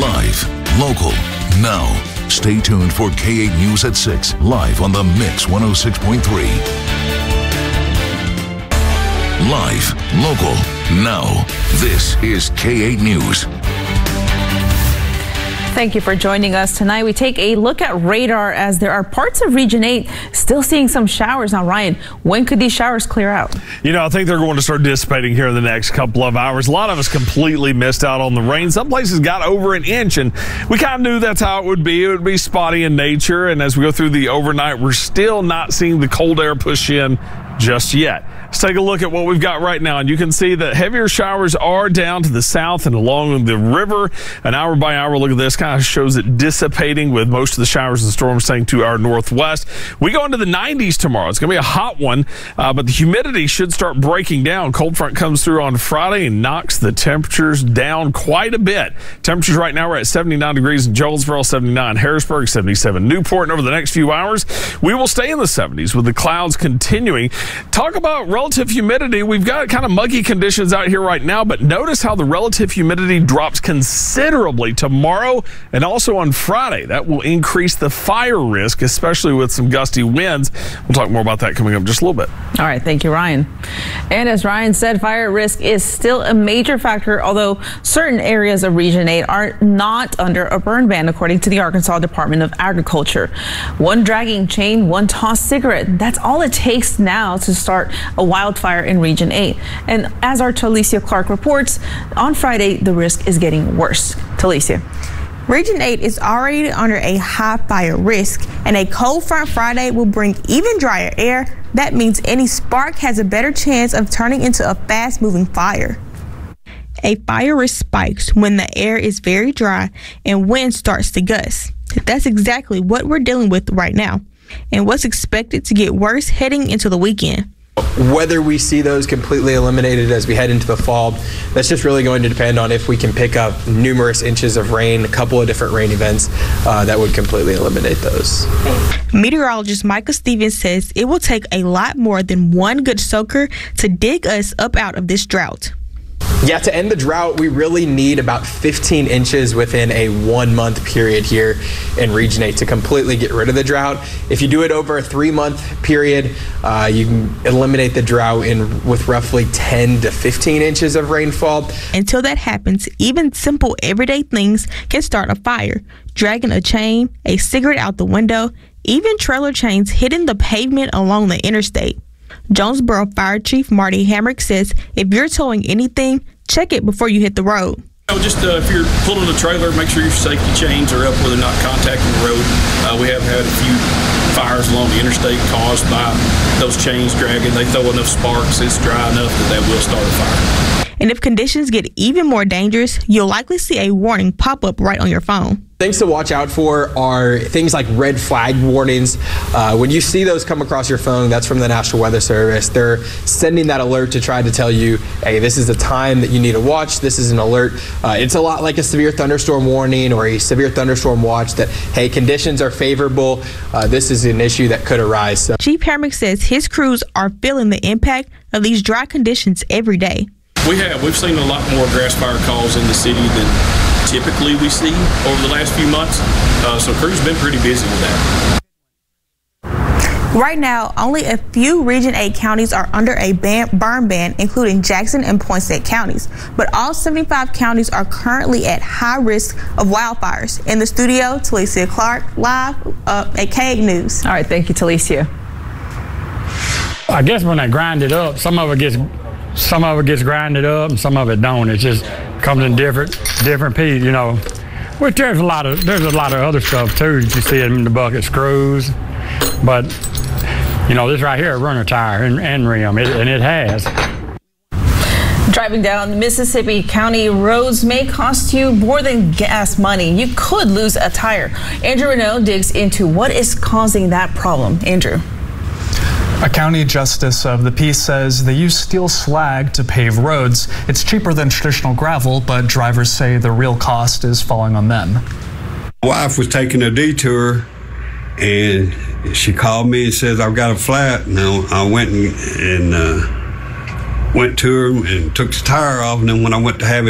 Live, local, now. Stay tuned for K8 News at 6, live on the Mix 106.3. Live, local, now. This is K8 News. Thank you for joining us tonight. We take a look at radar as there are parts of Region 8 still seeing some showers. Now, Ryan, when could these showers clear out? You know, I think they're going to start dissipating here in the next couple of hours. A lot of us completely missed out on the rain. Some places got over an inch, and we kind of knew that's how it would be. It would be spotty in nature, and as we go through the overnight, we're still not seeing the cold air push in just yet. Let's take a look at what we've got right now, and you can see that heavier showers are down to the south and along the river. An hour by hour look at this kind of shows it dissipating, with most of the showers and storms staying to our northwest. We go into the 90s tomorrow. It's going to be a hot one, but the humidity should start breaking down. Cold front comes through on Friday and knocks the temperatures down quite a bit. Temperatures right now are at 79 degrees in Jonesboro, 79 Harrisburg, 77 Newport, and over the next few hours we will stay in the 70s with the clouds continuing. Talk about relative humidity. We've got kind of muggy conditions out here right now, but notice how the relative humidity drops considerably tomorrow and also on Friday. That will increase the fire risk, especially with some gusty winds. We'll talk more about that coming up just a little bit. All right, thank you, Ryan. And as Ryan said, fire risk is still a major factor, although certain areas of Region 8 are not under a burn ban, according to the Arkansas Department of Agriculture. One dragging chain, one tossed cigarette. That's all it takes now to start a wildfire in Region 8. And as our Talicia Clark reports, on Friday, the risk is getting worse. Talicia. Region 8 is already under a high fire risk, and a cold front Friday will bring even drier air. That means any spark has a better chance of turning into a fast-moving fire. A fire risk spikes when the air is very dry and wind starts to gust. That's exactly what we're dealing with right now, and what's expected to get worse heading into the weekend. Whether we see those completely eliminated as we head into the fall, that's just really going to depend on if we can pick up numerous inches of rain, a couple of different rain events that would completely eliminate those. Meteorologist Micah Stevens says it will take a lot more than one good soaker to dig us up out of this drought. Yeah, to end the drought, we really need about 15 inches within a 1 month period here in Region 8 to completely get rid of the drought. If you do it over a 3-month period, you can eliminate the drought with roughly 10 to 15 inches of rainfall. Until that happens, even simple everyday things can start a fire. Dragging a chain, a cigarette out the window, even trailer chains hitting the pavement along the interstate. Jonesboro Fire Chief Marty Hamrick says if you're towing anything, check it before you hit the road. Just if you're pulling a trailer, make sure your safety chains are up where they're not contacting the road. We have had a few fires along the interstate caused by those chains dragging. They throw enough sparks, it's dry enough that will start a fire. And if conditions get even more dangerous, you'll likely see a warning pop up right on your phone. Things to watch out for are things like red flag warnings. When you see those come across your phone, that's from the National Weather Service. They're sending that alert to try to tell you, hey, this is a time that you need to watch. This is an alert. It's a lot like a severe thunderstorm warning or a severe thunderstorm watch that, hey, conditions are favorable. This is an issue that could arise. So. Chief Hamrick says his crews are feeling the impact of these dry conditions every day. We've seen a lot more grass fire calls in the city than typically we see over the last few months, so crews have been pretty busy with that. Right now, only a few Region 8 counties are under a burn ban, including Jackson and Poinsett counties. But all 75 counties are currently at high risk of wildfires. In the studio, Talicia Clark, live at K8 News. All right, thank you, Talicia. I guess when they grind it up, some of it gets grinded up and some of it don't. It just comes in different pieces, you know. Which there's a lot of other stuff too. You see it in the bucket screws, but you know, this right here, a runner tire and rim, and it has. Driving down Mississippi County roads may cost you more than gas money. You could lose a tire. Andrew Renault digs into what is causing that problem. Andrew. A county justice of the peace says they use steel slag to pave roads. It's cheaper than traditional gravel, but drivers say the real cost is falling on them. My wife was taking a detour, and she called me and says, I've got a flat. And I went and went to her and took the tire off, and then when I went to have it